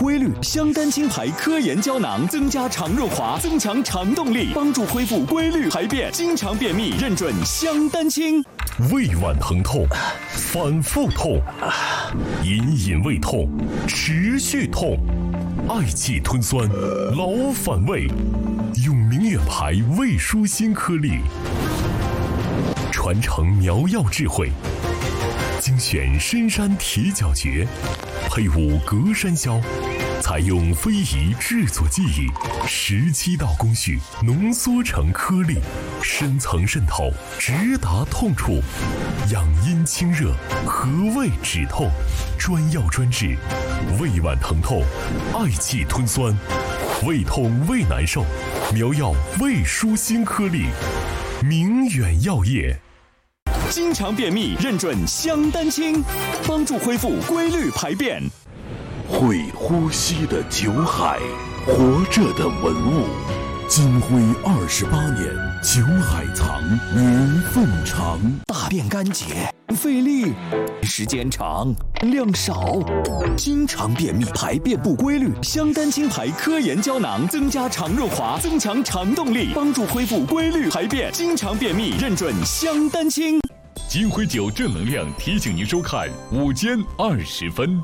规律。香丹青牌科研胶囊增加肠润滑，增强肠动力，帮助恢复规律排便。经常便秘认准香丹青。 胃脘疼痛，反复痛，隐隐胃痛，持续痛，嗳气吞酸，老反胃，用明远牌胃舒心颗粒，传承苗药智慧，精选深山铁角蕨，配伍隔山椒，采用非遗制作技艺，17道工序浓缩成颗粒，深层渗透，直达痛处，养阴清热，和胃止痛，专药专治，胃脘疼痛，嗳气吞酸，胃痛胃难受，苗药胃舒心颗粒，明远药业。 经常便秘认准香丹青，帮助恢复规律排便。 会呼吸的酒海，活着的文物。金辉28年，酒海藏，年份长。 大便干结，费力，时间长，量少，经常便秘，排便不规律。香丹青牌科研胶囊增加肠润滑，增强肠动力，帮助恢复规律排便。经常便秘认准香丹青。 金辉酒正能量提醒您收看午间20分。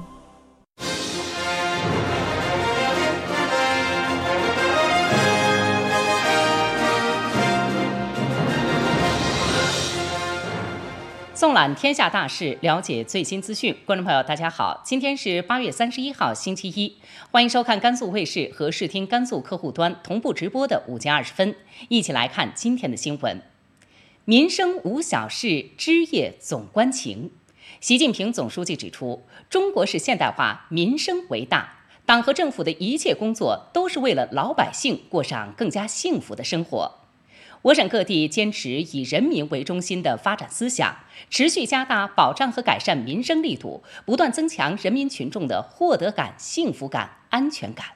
纵览天下大事，了解最新资讯。观众朋友，大家好，今天是8月31号，星期一，欢迎收看甘肃卫视和视听甘肃客户端同步直播的午间20分，一起来看今天的新闻。民生无小事，枝叶总关情。习近平总书记指出，中国式现代化，民生为大，党和政府的一切工作都是为了老百姓过上更加幸福的生活。我省各地坚持以人民为中心的发展思想，持续加大保障和改善民生力度，不断增强人民群众的获得感、幸福感、安全感。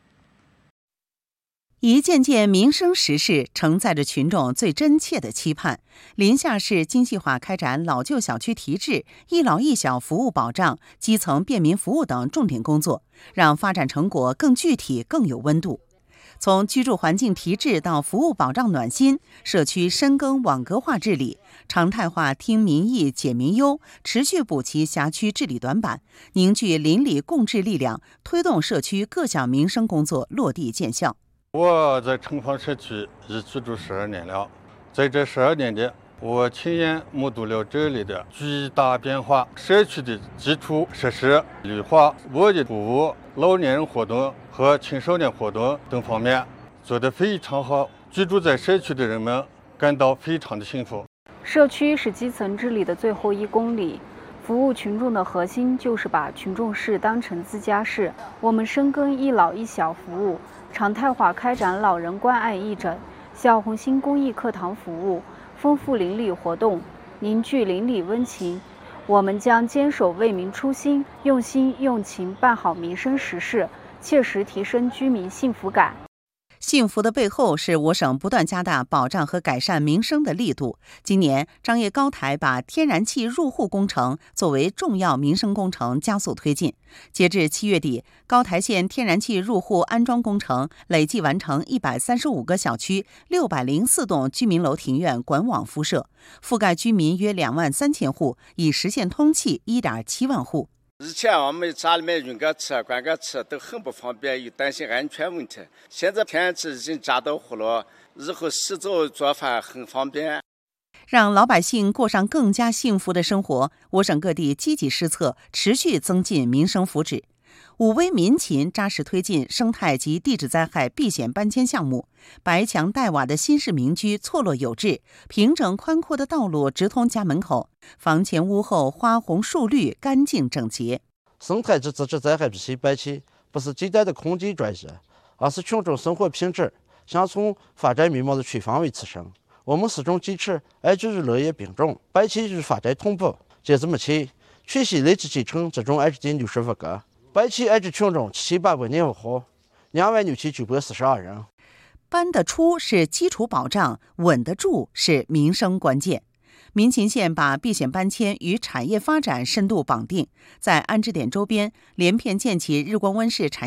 一件件民生实事承载着群众最真切的期盼。临夏市精细化开展老旧小区提质、一老一小服务保障、基层便民服务等重点工作，让发展成果更具体、更有温度。从居住环境提质到服务保障暖心，社区深耕网格化治理，常态化听民意解民忧，持续补齐辖区治理短板，凝聚邻里共治力量，推动社区各项民生工作落地见效。 我在城坊社区已居住12年了，在这12年里，我亲眼目睹了这里的巨大变化。社区的基础设施、绿化、物业服务、老年人活动和青少年活动等方面做得非常好，居住在社区的人们感到非常的幸福。 社区是基层治理的最后1公里，服务群众的核心就是把群众事当成自家事。我们深耕一老一小服务，常态化开展老人关爱义诊、小红星公益课堂服务，丰富邻里活动，凝聚邻里温情。我们将坚守为民初心，用心用情办好民生实事，切实提升居民幸福感。 幸福的背后是我省不断加大保障和改善民生的力度。今年，张掖高台把天然气入户工程作为重要民生工程加速推进。截至7月底，高台县天然气入户安装工程累计完成135个小区、604栋居民楼庭院管网敷设，覆盖居民约23000户，已实现通气1.7万户。 以前我们家里面用个车、关个车都很不方便，又担心安全问题。现在天然气已经加到户了，以后洗澡做饭很方便。 让老百姓过上更加幸福的生活，我省各地积极施策，持续增进民生福祉。武威民勤扎实推进生态及地质灾害避险搬迁项目，白墙黛瓦的新式民居错落有致，平整宽阔的道路直通家门口，房前屋后花红树绿，干净整洁。 生态及地质灾害避险搬迁不是简单的空间转移，而是群众生活品质想从发展迷茫的全方位提升。我们始终坚持安居与乐业并重，搬迁与发展同步。截至目前，全县累计建成这种安置点65个。搬迁安置群众7895户，26942人。 搬得出是基础保障，稳得住是民生关键。民勤县把避险搬迁与产业发展深度绑定，在安置点周边连片建起日光温室产业